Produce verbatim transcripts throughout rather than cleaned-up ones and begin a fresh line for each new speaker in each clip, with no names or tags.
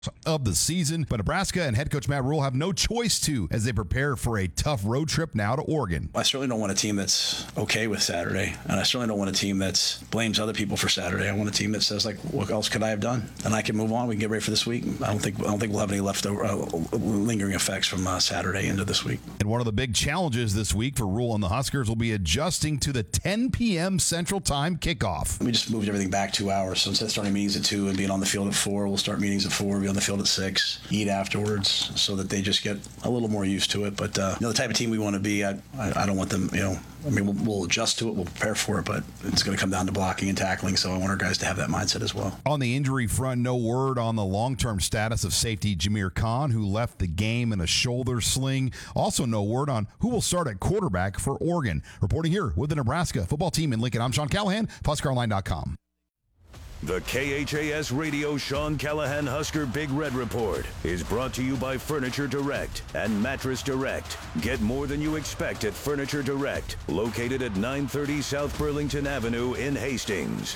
of the season, but Nebraska and head coach Matt Rhule have no choice to as they prepare for a tough road trip now to Oregon.
I certainly don't want a team that's okay with Saturday, and I certainly don't want a team that blames other people for Saturday. I want a team that says, like, what else could I have done? And I can move on. We can get ready for this week. I don't think I don't think we'll have any leftover uh, lingering effects from uh, Saturday into this week.
And one of the big challenges this week for Rhule and the Huskers will be adjusting to the ten p.m. Central Time kickoff.
We just moved everything back two hours. So instead of starting meetings at two and being on the field at four, we'll start meetings at four, be on the field at six, eat afterwards, so that they just get a little more used to it. But uh, you know, the type of team we want to be, I, I, I don't want them, you know, I mean, we'll, we'll adjust to it, we'll prepare for it, but it's going to come down to blocking and tackling, so I want our guys to have that mindset as well.
On the injury front, no word on the long-term status of safety Jameer Khan, who left the game in a shoulder sling. Also no word on who will start at quarterback for Oregon. Reporting here with the Nebraska football team in Lincoln, I'm Sean Callahan, Husker Online dot com.
The K H A S Radio Sean Callahan Husker Big Red Report is brought to you by Furniture Direct and Mattress Direct. Get more than you expect at Furniture Direct, located at nine thirty South Burlington Avenue in Hastings.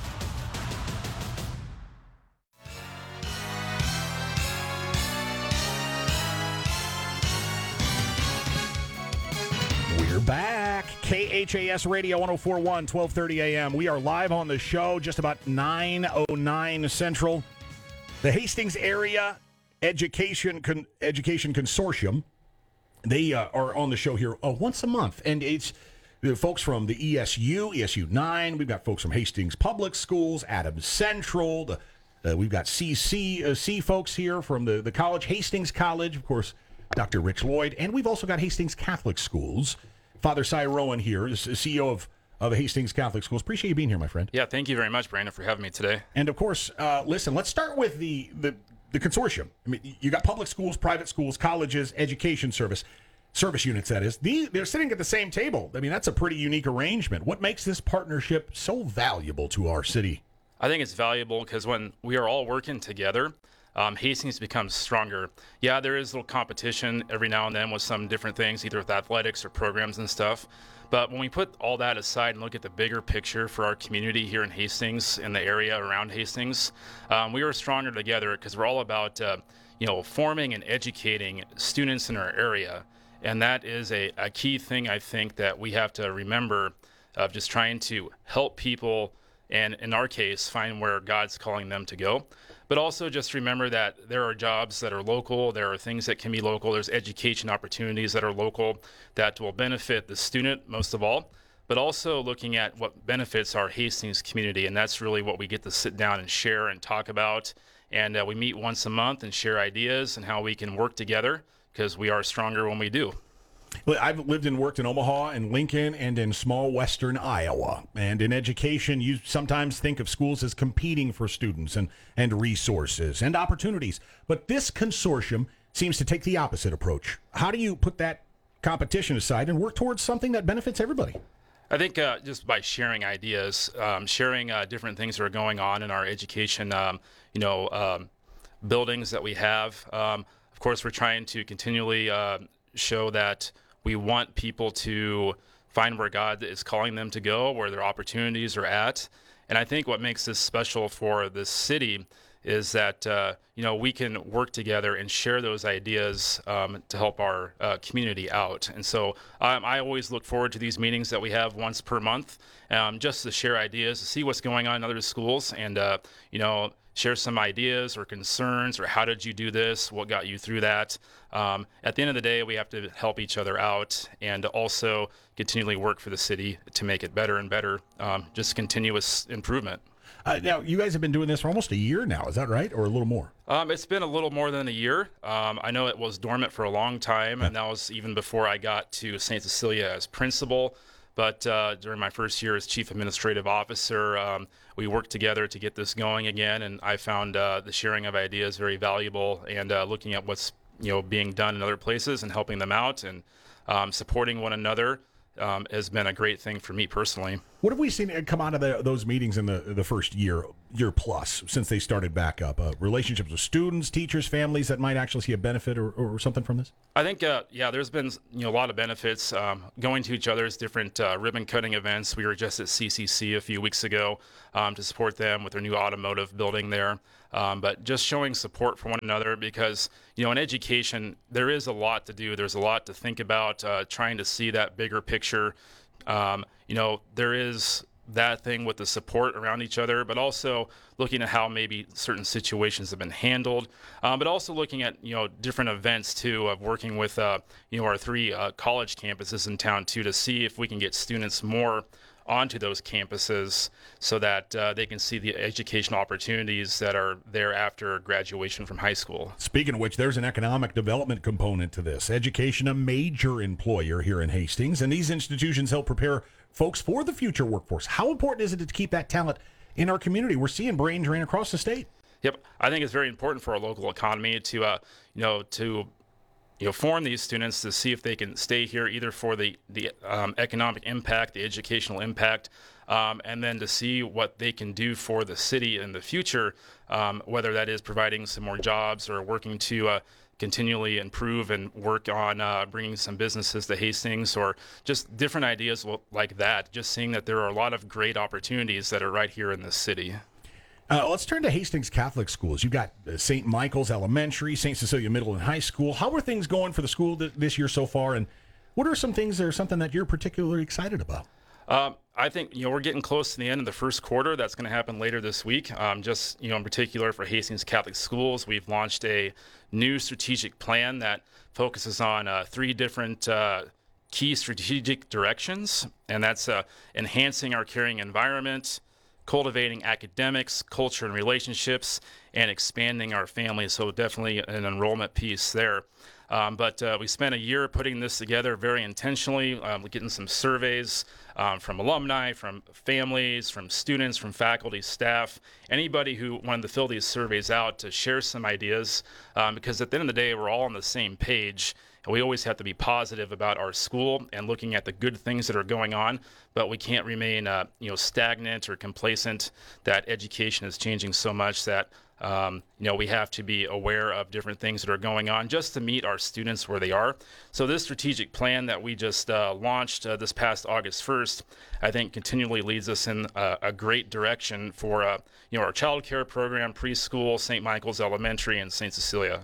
We're back. K H A S Radio one oh four point one, twelve thirty a.m. We are live on the show just about nine oh nine Central. The Hastings Area Education Con- Education Consortium, they uh, are on the show here uh, once a month. And it's the folks from the E S U, E S U nine. We've got folks from Hastings Public Schools, Adams Central. The, uh, we've got C C uh, C folks here from the, the college, Hastings College, of course, Doctor Rich Lloyd. And we've also got Hastings Catholic Schools. Father Cy Rowan here, the C E O of, of Hastings Catholic Schools. Appreciate you being here, my friend.
Yeah, thank you very much, Brandon, for having me today.
And, of course, uh, listen, let's start with the, the, the consortium. I mean, you got public schools, private schools, colleges, education service, service units, that is. These, they're sitting at the same table. I mean, that's a pretty unique arrangement. What makes this partnership so valuable to our city?
I think it's valuable because when we are all working together, Um, Hastings becomes stronger. Yeah, there is a little competition every now and then with some different things, either with athletics or programs and stuff. But when we put all that aside and look at the bigger picture for our community here in Hastings and the area around Hastings, um, we are stronger together because we're all about, uh, you know, forming and educating students in our area. And that is a, a key thing, I think, that we have to remember of just trying to help people and, in our case, find where God's calling them to go. But also just remember that there are jobs that are local, there are things that can be local, there's education opportunities that are local that will benefit the student most of all, but also looking at what benefits our Hastings community, and that's really what we get to sit down and share and talk about. And uh, we meet once a month and share ideas and how we can work together because we are stronger when we do.
I've lived and worked in Omaha and Lincoln and in small western Iowa. And in education, you sometimes think of schools as competing for students and, and resources and opportunities. But this consortium seems to take the opposite approach. How do you put that competition aside and work towards something that benefits everybody?
I think uh, just by sharing ideas, um, sharing uh, different things that are going on in our education, um, you know, um, buildings that we have. Um, of course, we're trying to continually uh, show that we want people to find where God is calling them to go, where their opportunities are at. And I think what makes this special for this city is that, uh, you know, we can work together and share those ideas um, to help our uh, community out. And so um, I always look forward to these meetings that we have once per month, um, just to share ideas, to see what's going on in other schools and, uh, you know, share some ideas or concerns or how did you do this, what got you through that. Um, at the end of the day, we have to help each other out and also continually work for the city to make it better and better, um, just continuous improvement.
Uh, now, you guys have been doing this for almost a year now, is that right, or a little more?
Um, it's been a little more than a year. Um, I know it was dormant for a long time, and that was even before I got to Saint Cecilia as principal. But uh, during my first year as chief administrative officer, um, we worked together to get this going again, and I found uh, the sharing of ideas very valuable and uh, looking at what's you know being done in other places and helping them out and um, supporting one another. Um, has been a great thing for me personally.
What have we seen come out of the, those meetings in the the first year? year plus since they started back up? Uh, relationships with students, teachers, families that might actually see a benefit or, or something from this?
I think, uh, yeah, there's been you know a lot of benefits um, going to each other's different uh, ribbon cutting events. We were just at C C C a few weeks ago um, to support them with their new automotive building there. Um, but just showing support for one another because, you know, in education, there is a lot to do. There's a lot to think about, uh, trying to see that bigger picture. Um, you know, there is that thing with the support around each other, but also looking at how maybe certain situations have been handled, um, but also looking at, you know, different events too, of working with, uh, you know, our three uh, college campuses in town too, to see if we can get students more onto those campuses so that uh, they can see the educational opportunities that are there after graduation from high school.
Speaking of which, there's an economic development component to this. Education, a major employer here in Hastings, and these institutions help prepare folks for the future workforce. How important is it to keep that talent in our community? We're seeing brain drain across the state.
Yep, I think it's very important for our local economy to, uh, you know, to you know, form these students to see if they can stay here either for the, the um, economic impact, the educational impact, um, and then to see what they can do for the city in the future, um, whether that is providing some more jobs or working to uh, continually improve and work on uh, bringing some businesses to Hastings or just different ideas like that, just seeing that there are a lot of great opportunities that are right here in this city.
Uh, let's turn to Hastings Catholic Schools. You've got uh, Saint Michael's Elementary, Saint Cecilia Middle and High School. How are things going for the school th- this year so far, and what are some things that are something that you're particularly excited about?
Um, I think, you know, we're getting close to the end of the first quarter. That's going to happen later this week. Um, just, you know, in particular for Hastings Catholic Schools, we've launched a new strategic plan that focuses on uh, three different uh, key strategic directions, and that's uh, enhancing our caring environment, cultivating academics, culture, and relationships, and expanding our families. So definitely an enrollment piece there. Um, but uh, we spent a year putting this together very intentionally, um, getting some surveys um, from alumni, from families, from students, from faculty, staff, anybody who wanted to fill these surveys out to share some ideas, um, because at the end of the day, we're all on the same page. And we always have to be positive about our school and looking at the good things that are going on, but we can't remain, uh, you know, stagnant or complacent. That education is changing so much that, um, you know, we have to be aware of different things that are going on just to meet our students where they are. So this strategic plan that we just uh, launched uh, this past August first, I think continually leads us in a, a great direction for, uh, you know, our child care program, preschool, Saint Michael's Elementary, and Saint Cecilia.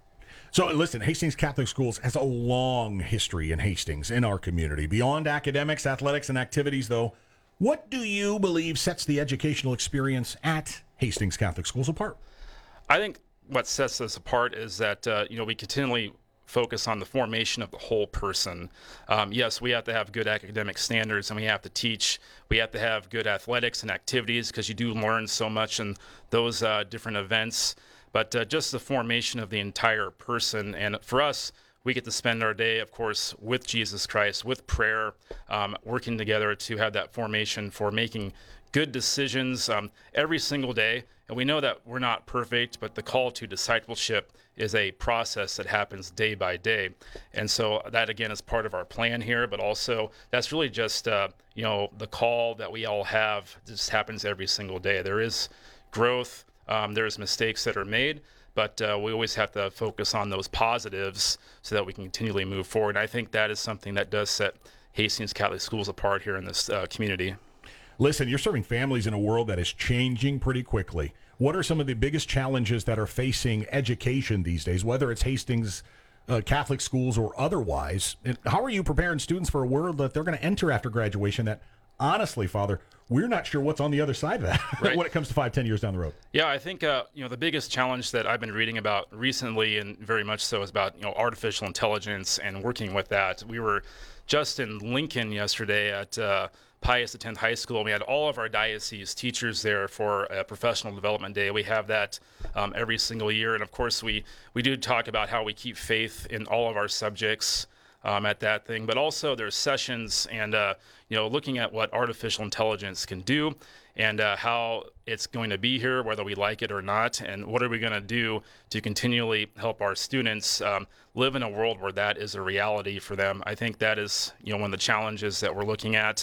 So listen, Hastings Catholic Schools has a long history in Hastings, in our community. Beyond academics, athletics, and activities, though, what do you believe sets the educational experience at Hastings Catholic Schools apart?
I think what sets us apart is that, uh, you know, we continually focus on the formation of the whole person. Um, yes, we have to have good academic standards and we have to teach. We have to have good athletics and activities because you do learn so much in those uh, different events. But uh, just the formation of the entire person. And for us, we get to spend our day, of course, with Jesus Christ, with prayer, um, working together to have that formation for making good decisions um, every single day. And we know that we're not perfect, but the call to discipleship is a process that happens day by day. And so that, again, is part of our plan here, but also that's really just, uh, you know, the call that we all have just happens every single day. There is growth. Um, there's mistakes that are made, but uh, we always have to focus on those positives so that we can continually move forward. And I think that is something that does set Hastings Catholic Schools apart here in this uh, community.
Listen, you're serving families in a world that is changing pretty quickly. What are some of the biggest challenges that are facing education these days, whether it's Hastings uh, Catholic schools or otherwise? And how are you preparing students for a world that they're going to enter after graduation that, honestly, Father, we're not sure what's on the other side of that
right.
when it comes to five, ten years down the road?
Yeah, I think uh, you know the biggest challenge that I've been reading about recently, and very much so, is about you know artificial intelligence and working with that. We were just in Lincoln yesterday at uh, Pius X High School, and we had all of our diocese teachers there for a professional development day. We have that um, every single year, and of course we we do talk about how we keep faith in all of our subjects. Um, at that thing, but also there's sessions and uh, you know looking at what artificial intelligence can do and uh, how it's going to be here, whether we like it or not, and what are we going to do to continually help our students um, live in a world where that is a reality for them. I think that is you know one of the challenges that we're looking at,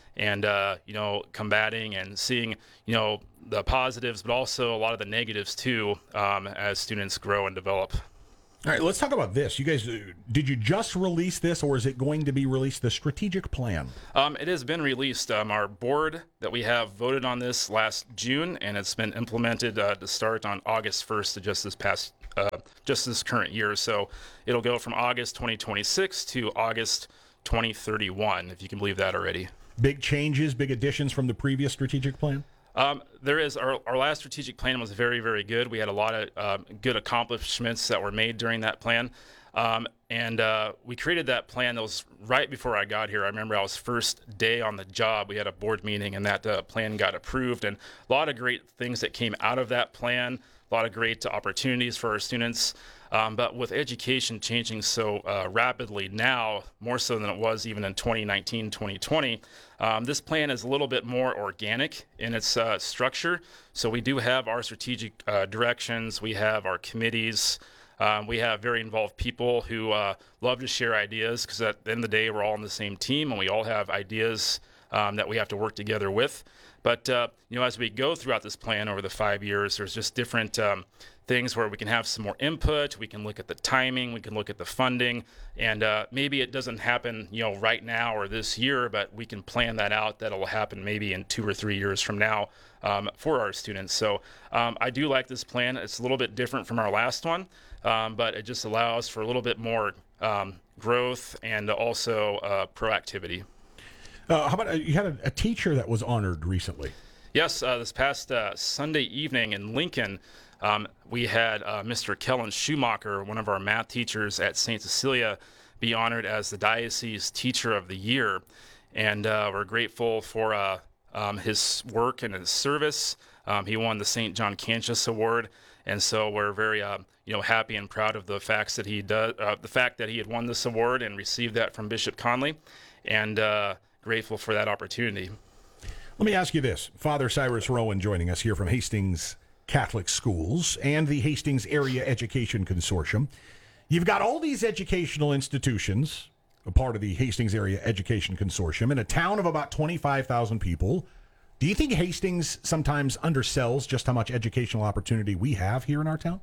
and uh, you know, combating and seeing, you know, the positives, but also a lot of the negatives too, um, as students grow and develop.
All right, let's talk about this. You guys, uh, did you just release this, or is it going to be released, the strategic plan?
Um, it has been released. Um, our board that we have voted on this last June, and it's been implemented uh, to start on August first, to just this past, uh, just this current year. So it'll go from August twenty twenty-six to August twenty thirty-one, if you can believe that already.
Big changes, big additions from the previous strategic plan?
Um, there is our, our last strategic plan was very, very good. We had a lot of uh, good accomplishments that were made during that plan. Um, and uh, we created that plan that was right before I got here. I remember I was first day on the job. We had a board meeting, and that uh, plan got approved. And a lot of great things that came out of that plan, a lot of great opportunities for our students. Um, but with education changing so uh, rapidly now, more so than it was even in twenty nineteen, twenty twenty, um, this plan is a little bit more organic in its uh, structure. So we do have our strategic uh, directions, we have our committees, um, we have very involved people who uh, love to share ideas, because at the end of the day, we're all on the same team and we all have ideas um, that we have to work together with. But uh, you know, as we go throughout this plan over the five years, there's just different um, things where we can have some more input. We can look at the timing. We can look at the funding, and uh, maybe it doesn't happen, you know, right now or this year, but we can plan that out. That will happen maybe in two or three years from now um, for our students. So um, I do like this plan. It's a little bit different from our last one, um, but it just allows for a little bit more um, growth and also uh, proactivity.
Uh, how about uh, you had a, a teacher that was honored recently?
Yes, uh, this past uh, Sunday evening in Lincoln, um, we had uh, Mister Kellen Schumacher, one of our math teachers at Saint Cecilia, be honored as the Diocese Teacher of the Year. And uh, we're grateful for uh, um, his work and his service. Um, he won the Saint John Cantius Award, and so we're very uh, you know, happy and proud of the facts that he does, uh, the fact that he had won this award and received that from Bishop Conley, and uh, grateful for that opportunity.
Let me ask you this. Father Cyrus Rowan joining us here from Hastings Catholic Schools and the Hastings Area Education Consortium. You've got all these educational institutions, a part of the Hastings Area Education Consortium, in a town of about twenty-five thousand people. Do you think Hastings sometimes undersells just how much educational opportunity we have here in our town?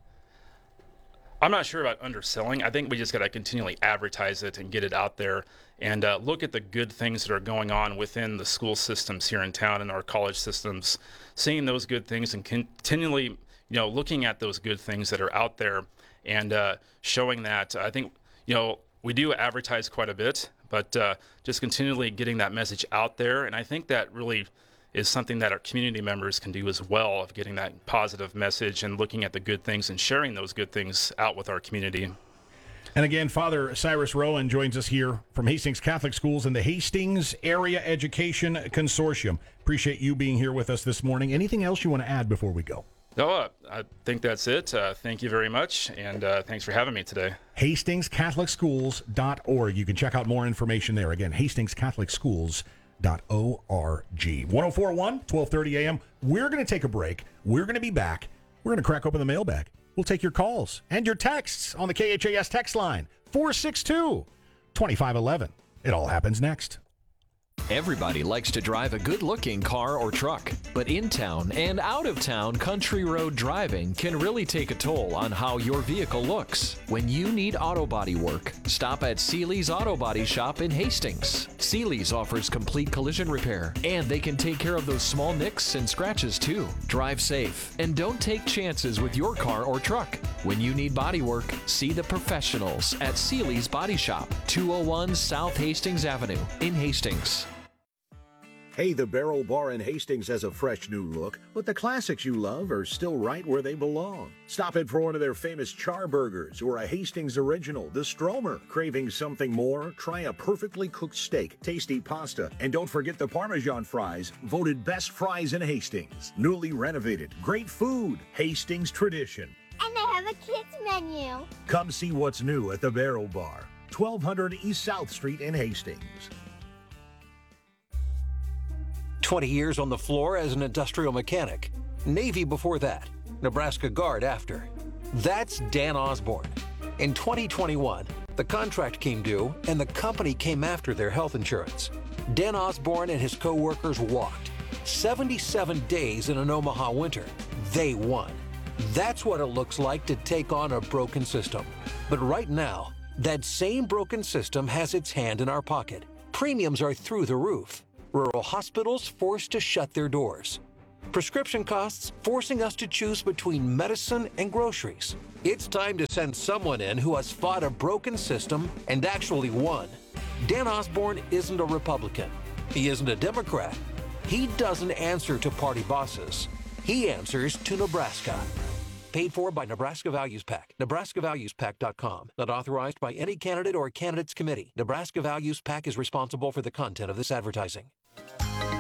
I'm not sure about underselling. I think we just got to continually advertise it and get it out there, and uh, look at the good things that are going on within the school systems here in town and our college systems, seeing those good things and continually, you know, looking at those good things that are out there and uh, showing that. I think, you know, we do advertise quite a bit, but uh, just continually getting that message out there. And I think that really is something that our community members can do as well, of getting that positive message and looking at the good things and sharing those good things out with our community.
And again, Father Cyrus Rowan joins us here from Hastings Catholic Schools and the Hastings Area Education Consortium. Appreciate you being here with us this morning. Anything else you want to add before we go?
No, uh, I think that's it. Uh, thank you very much, and uh, thanks for having me today.
Hastings Catholic Schools dot org. You can check out more information there. Again, Hastings Catholic Schools dot org. one oh four point one, twelve thirty a.m. We're going to take a break. We're going to be back. We're going to crack open the mailbag. We'll take your calls and your texts on the K H A S text line, four six two, two five one one. It all happens next.
Everybody likes to drive a good-looking car or truck, but in town and out of town, country road driving can really take a toll on how your vehicle looks. When you need auto body work, stop at Seeley's Auto Body Shop in Hastings. Seeley's offers complete collision repair, and they can take care of those small nicks and scratches too. Drive safe and don't take chances with your car or truck. When you need body work, see the professionals at Seeley's Body Shop, two oh one South Hastings Avenue in Hastings.
Hey, the Barrel Bar in Hastings has a fresh new look, but the classics you love are still right where they belong. Stop in for one of their famous char burgers or a Hastings original, the Stromer. Craving something more? Try a perfectly cooked steak, tasty pasta, and don't forget the Parmesan fries, voted best fries in Hastings. Newly renovated, great food, Hastings tradition.
And they have a kids menu.
Come see what's new at the Barrel Bar, twelve hundred East South Street in Hastings.
twenty years on the floor as an industrial mechanic. Navy before that. Nebraska Guard after. That's Dan Osborne. In twenty twenty-one, the contract came due and the company came after their health insurance. Dan Osborne and his co-workers walked. seventy-seven days in an Omaha winter. They won. That's what it looks like to take on a broken system. But right now, that same broken system has its hand in our pocket. Premiums are through the roof. Rural hospitals forced to shut their doors. Prescription costs forcing us to choose between medicine and groceries. It's time to send someone in who has fought a broken system and actually won. Dan Osborne isn't a Republican. He isn't a Democrat. He doesn't answer to party bosses. He answers to Nebraska. Paid for by Nebraska Values PAC. Nebraska Values Pac dot com. Not authorized by any candidate or candidates committee. Nebraska Values PAC is responsible for the content of this advertising.